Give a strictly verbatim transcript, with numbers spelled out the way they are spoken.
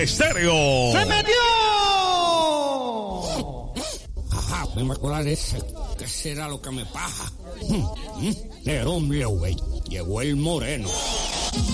Estéreo. ¡Se metió! Ajá, me me acuerdo de ese. ¿Qué será lo que me pasa? El hombre, güey. Llegó el moreno.